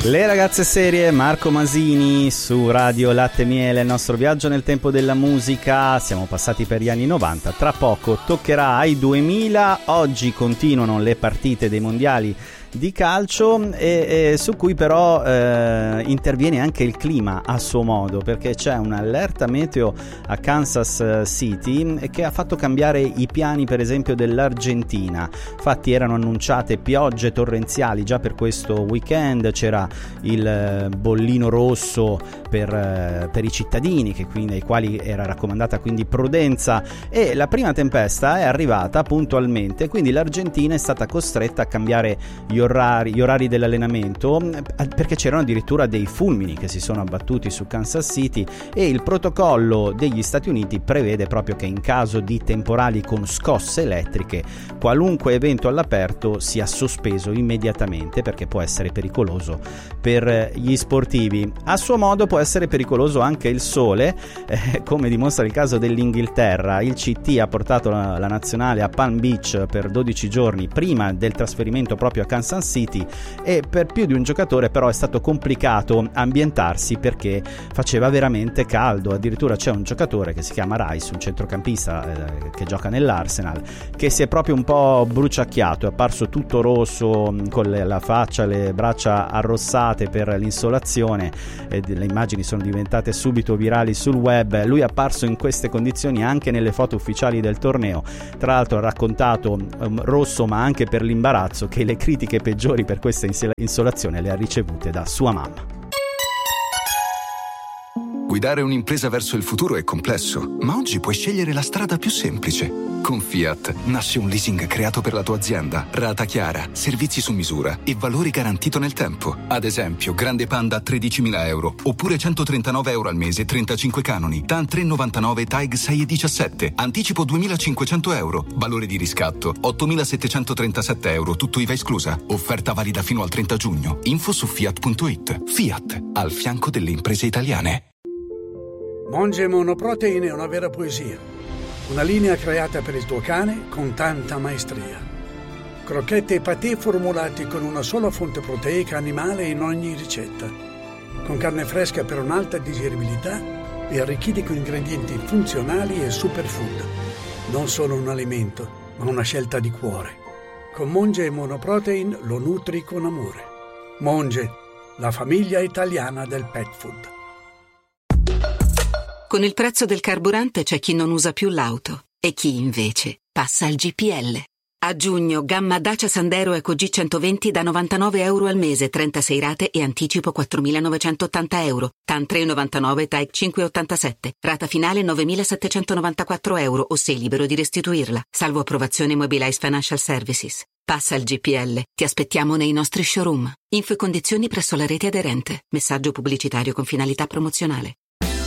Le ragazze serie, Marco Masini su Radio Latte e Miele, il nostro viaggio nel tempo della musica. Siamo passati per gli anni 90, tra poco toccherà ai 2000. Oggi continuano le partite dei mondiali di calcio e su cui però interviene anche il clima a suo modo, perché c'è un'allerta meteo a Kansas City che ha fatto cambiare i piani per esempio dell'Argentina. Infatti erano annunciate piogge torrenziali già per questo weekend, c'era il bollino rosso per i cittadini ai quali era raccomandata quindi prudenza, e la prima tempesta è arrivata puntualmente, quindi l'Argentina è stata costretta a cambiare gli orari dell'allenamento perché c'erano addirittura dei fulmini che si sono abbattuti su Kansas City, e il protocollo degli Stati Uniti prevede proprio che in caso di temporali con scosse elettriche qualunque evento all'aperto sia sospeso immediatamente, perché può essere pericoloso per gli sportivi. A suo modo può essere pericoloso anche il sole, come dimostra il caso dell'Inghilterra. Il CT ha portato la nazionale a Palm Beach per 12 giorni prima del trasferimento proprio a Kansas City, e per più di un giocatore però è stato complicato ambientarsi perché faceva veramente caldo. Addirittura c'è un giocatore che si chiama Rice, un centrocampista che gioca nell'Arsenal, che si è proprio un po' bruciacchiato, è apparso tutto rosso con la faccia, le braccia arrossate per l'insolazione, le immagini sono diventate subito virali sul web. Lui è apparso in queste condizioni anche nelle foto ufficiali del torneo. Tra l'altro ha raccontato rosso ma anche per l'imbarazzo che le critiche peggiori per questa insolazione le ha ricevute da sua mamma. Guidare un'impresa verso il futuro è complesso, ma oggi puoi scegliere la strada più semplice. Con Fiat nasce un leasing creato per la tua azienda, rata chiara, servizi su misura e valore garantito nel tempo. Ad esempio, Grande Panda a 13.000 euro, oppure 139 euro al mese, 35 canoni, TAN 399, TAIG 6,17, anticipo 2.500 euro, valore di riscatto 8.737 euro, tutto IVA esclusa. Offerta valida fino al 30 giugno. Info su Fiat.it. Fiat, al fianco delle imprese italiane. Monge Monoprotein è una vera poesia. Una linea creata per il tuo cane con tanta maestria. Crocchette e patè formulati con una sola fonte proteica animale in ogni ricetta. Con carne fresca per un'alta digeribilità e arricchiti con ingredienti funzionali e superfood. Non solo un alimento, ma una scelta di cuore. Con Monge Monoprotein lo nutri con amore. Monge, la famiglia italiana del pet food. Con il prezzo del carburante c'è chi non usa più l'auto e chi invece passa al GPL. A giugno, gamma Dacia Sandero Eco G120 da 99 euro al mese, 36 rate e anticipo 4.980 euro. TAN 3,99, TAIC 5,87. Rata finale 9.794 euro o sei libero di restituirla. Salvo approvazione Mobilize Financial Services. Passa al GPL. Ti aspettiamo nei nostri showroom. Info e condizioni presso la rete aderente. Messaggio pubblicitario con finalità promozionale.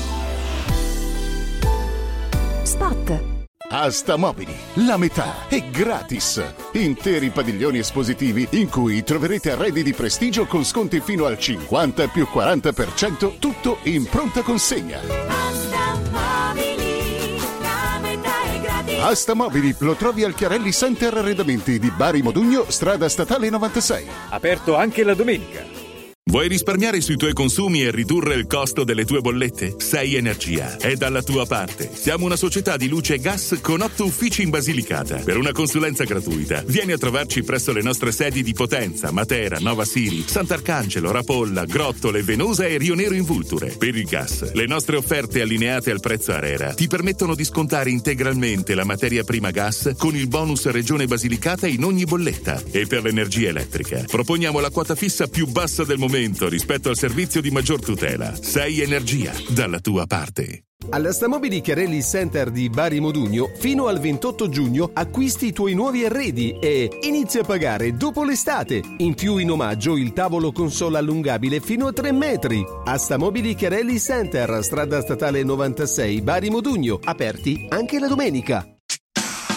Spot. Asta Mobili, la metà è gratis. Interi padiglioni espositivi in cui troverete arredi di prestigio con sconti fino al 50 più 40%, tutto in pronta consegna. Asta Mobili, la metà è gratis. Asta Mobili lo trovi al Chiarelli Center Arredamenti di Bari Modugno, strada statale 96. Aperto anche la domenica. Vuoi risparmiare sui tuoi consumi e ridurre il costo delle tue bollette? Sei Energia è dalla tua parte. Siamo una società di luce e gas con 8 uffici in Basilicata. Per una consulenza gratuita, vieni a trovarci presso le nostre sedi di Potenza, Matera, Nova Siri, Sant'Arcangelo, Rapolla, Grottole, Venosa e Rio Nero in Vulture. Per il gas, le nostre offerte allineate al prezzo ARERA ti permettono di scontare integralmente la materia prima gas con il bonus Regione Basilicata in ogni bolletta. E per l'energia elettrica, proponiamo la quota fissa più bassa del momento rispetto al servizio di maggior tutela. Sei Energia, dalla tua parte. All'Asta Mobili Chiarelli Center di Bari Modugno, fino al 28 giugno acquisti i tuoi nuovi arredi e inizia a pagare dopo l'estate. In più, in omaggio, il tavolo console allungabile fino a 3 metri. Asta Mobili Chiarelli Center, strada statale 96, Bari Modugno, aperti anche la domenica.